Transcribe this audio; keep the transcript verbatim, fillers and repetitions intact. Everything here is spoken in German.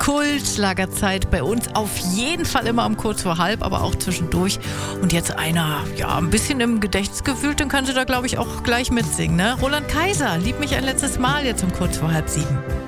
Kultschlagerzeit bei uns auf jeden Fall immer um kurz vor halb, aber auch zwischendurch. Und jetzt einer, ja, ein bisschen im Gedächtnis gefühlt, den können Sie da, glaube ich, auch gleich mitsingen, ne? Roland Kaiser, Lieb mich ein letztes Mal jetzt um kurz vor halb sieben.